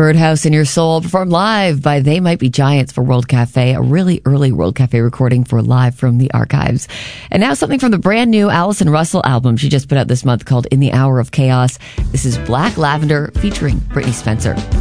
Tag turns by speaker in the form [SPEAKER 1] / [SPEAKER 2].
[SPEAKER 1] Birdhouse in Your Soul, performed live by They Might Be Giants for World Cafe, a really early World Cafe recording for Live from the Archives. And now something from the brand new Allison Russell album she just put out this month called In the Hour of Chaos. This is Black Lavender featuring Brittany Spencer.